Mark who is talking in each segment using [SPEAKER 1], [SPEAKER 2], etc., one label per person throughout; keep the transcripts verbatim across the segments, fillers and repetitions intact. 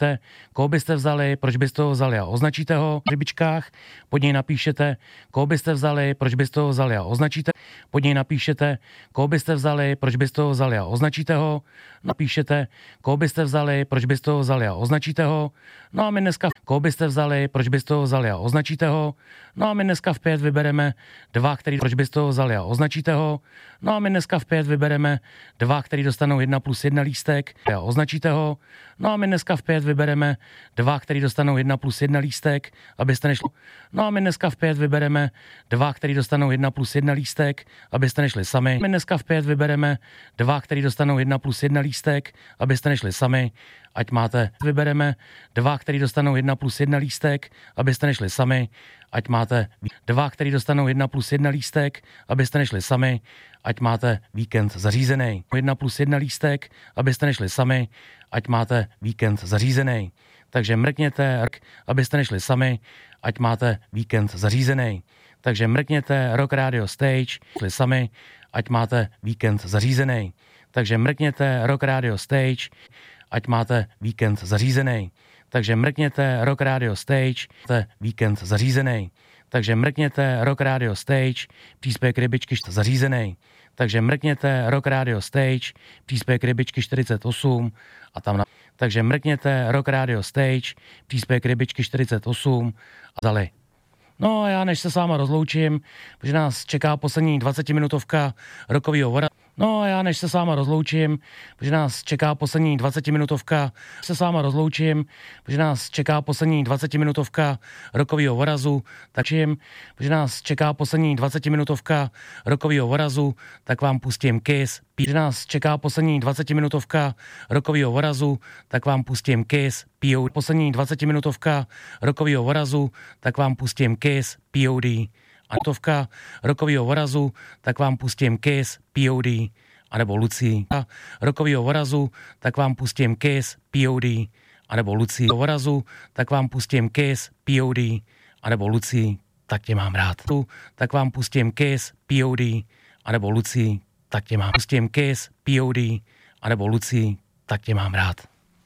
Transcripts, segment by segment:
[SPEAKER 1] napíšete, koho byste vzali, proč byste ho vzali a označíte ho v rybičkách. Pod něj napíšete, koho byste vzali, proč byste ho vzali a označíte. Pod něj napíšete, koho byste vzali, proč byste ho vzali a označíte ho. Napíšete, koho byste vzali, proč byste ho vzali a označíte ho. No a my dneska, koho byste vzali, proč byste ho vzali a označíte ho. No a my dneska v pět vybereme dva, který, proč byste ho vzali a označíte ho. No a my dneska v pět vybereme dva, který dostanou jedna plus jedna lístek a označíte ho. No a my dneska v pět vybereme dva, který dostanou jedna plus jedna lístek, abyste nešli. No a my dneska v pět vybereme dva, který dostanou jedna plus jedna lístek, abyste nešli sami. My dneska v pět vybereme dva, který dostanou jedna plus jedna lístek, abyste nešli sami. Ať máte, vybereme dva, který dostanou jedna plus jedna lístek, abyste nešli sami. Ať máte dva, který dostanou jedna plus jedna lístek, abyste nešli sami. Ať máte víkend zařízený. Jedna plus jedna lístek, abyste nešli sami. Ať máte víkend zařízený. Takže mrkněte, abyste nešli sami. Ať máte víkend zařízený. Takže mrkněte Rock Radio Stage, šli sami. Ať máte víkend zařízený. Takže mrkněte Rock Radio Stage, ať máte víkend zařízený. Takže mrkněte Rock Radio Stage, máte víkend zařízený. Takže mrkněte Rock Radio Stage, příspěvek rybičky zařízený. Takže mrkněte Rock Radio Stage, příspěvek rybičky čtyřicet osm a tam na... Takže mrkněte Rock Radio Stage, příspěvek rybičky čtyřicet osm a dali. No a já než se s váma rozloučím, protože nás čeká poslední dvacetiminutovka rokovýho vora. No a já než se s váma rozloučím, protože nás čeká poslední dvacetiminutovka, se s váma rozloučím, protože nás čeká poslední dvacetiminutovka rokovýho vorazu, tak čím, protože nás čeká poslední dvacetiminutovka rokovýho vorazu, tak vám pustím Kiss. Protože nás čeká poslední dvacetiminutovka rokovýho vorazu, tak vám pustím Kiss. P O D. Poslední dvacetiminutovka rokovýho vorazu, tak vám pustím Kiss. P O D. A tovka rokovýho vorazu, tak vám pustím Kiss, P O D, anebo Lucí. A rokovýho vorazu, tak vám pustím Kiss, P O D, anebo Lucí. Vorazu, tak vám pustím Kiss, P O D, anebo Lucí, tak tě mám rád. Tak vám pustím Kiss, P O D, anebo Lucí, tak tě mám. Pustím Kiss, P O D, anebo Lucí, tak tě mám rád.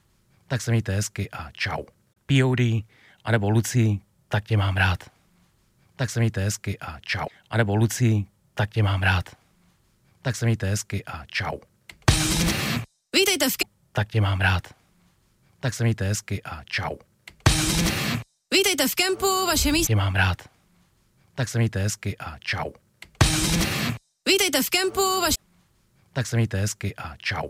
[SPEAKER 1] Tak se mějte hezky a čau. P O D, anebo Lucí, tak tě mám rád. Tak se mějte hezky a čau. A nebo Lucí, tak tě mám rád. Tak se mějte hezky a čau.
[SPEAKER 2] Vítejte v...
[SPEAKER 1] Tak tě mám rád. Tak se mějte hezky a čau.
[SPEAKER 2] Vítejte v kempu, vaše místo...
[SPEAKER 1] Tě mám rád. Tak se mějte hezky a čau.
[SPEAKER 2] Vítejte v kempu, vaše...
[SPEAKER 1] Tak se mějte hezky a čau.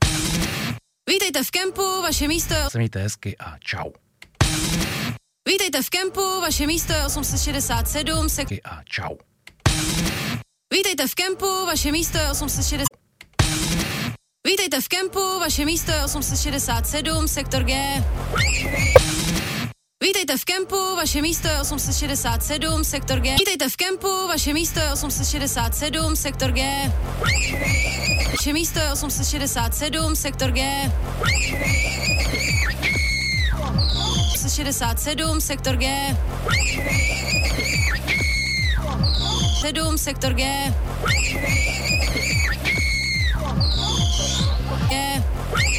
[SPEAKER 2] Vítejte v kempu, vaše místo...
[SPEAKER 1] Tak se mějte hezky a čau.
[SPEAKER 2] Vítejte v kempu, vaše místo je osm set šedesát sedm, sek...
[SPEAKER 1] A čau.
[SPEAKER 2] Vítejte v kempu, vaše místo je osm set šedesát... Vítejte v kempu, vaše místo je osm set šedesát sedm, sektor G. Vítejte v kempu, vaše místo je osm set šedesát sedm, sektor G. Vítejte v kempu, vaše místo je osm set šedesát sedm, sektor G. Vaše místo je osm set šedesát sedm, sektor G. šedesát sedm, sektor G. sedm, sektor G. G.